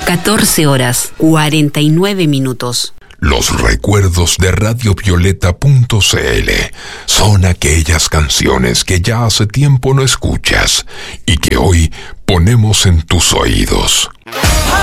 14 horas, 49 minutos. Los recuerdos de radiovioleta.cl son aquellas canciones que ya hace tiempo no escuchas y que hoy ponemos en tus oídos.